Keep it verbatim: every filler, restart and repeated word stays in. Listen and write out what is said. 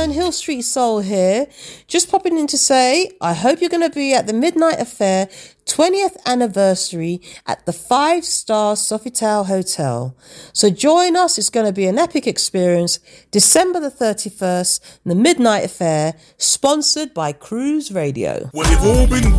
Fern, Hill Street Soul here. Just popping in to say, I hope you're going to be at the Midnight Affair twentieth anniversary at the Five Star Sofitel Hotel. So join us. It's going to be an epic experience. December the thirty-first, the Midnight Affair, sponsored by Cruise Radio. Well, they've all been